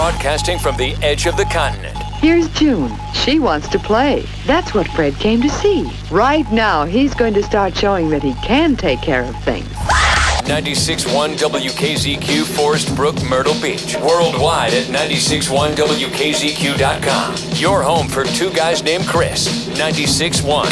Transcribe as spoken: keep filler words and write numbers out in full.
Broadcasting from the edge of the continent. Here's June. She wants to play. That's what Fred came to see. Right now, he's going to start showing that he can take care of things. ninety-six point one W K Z Q, Forest Brook, Myrtle Beach. Worldwide at ninety-six point one W K Z Q dot com. Your home for two guys named Chris. ninety-six point one.